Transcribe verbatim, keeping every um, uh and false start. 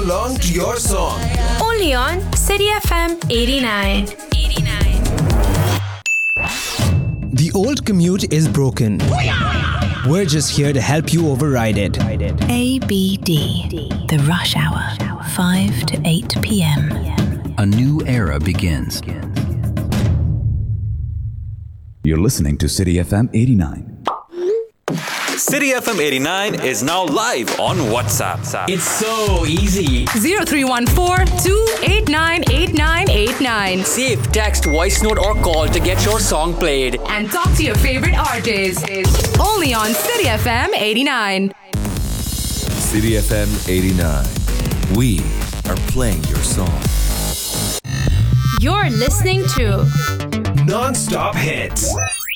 along to your song. Only on City F M eighty-nine. The old commute is broken. We're just here to help you override it. A B D, the rush hour, five to eight p.m. A new era begins. You're listening to City F M eighty-nine. City F M eighty-nine is now live on WhatsApp. It's so easy. zero three one four, two eight nine, eight nine eight nine. Save, text, voice note or call to get your song played. And talk to your favorite artist. Only on City F M eighty-nine. City F M eighty-nine. We are playing your song. You're listening to Non-stop hits.